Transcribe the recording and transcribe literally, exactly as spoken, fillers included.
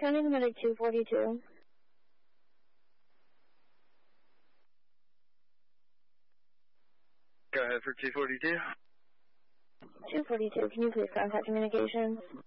Sending medic two forty-two. Go ahead for two forty-two. two forty-two, can you please contact communications?